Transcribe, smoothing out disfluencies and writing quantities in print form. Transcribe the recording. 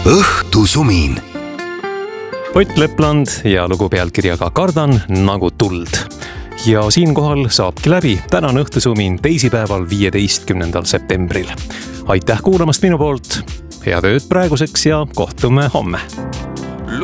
õhtusumin. Ott Lepland ja lugu pealkirjaga Kardan nagu tuld. Ja siinkohal saabki läbi tänane õhtusumin teisipäeval 15. septembril. Aitäh kuulamast minu poolt, head ööd praeguseks ja kohtume homme.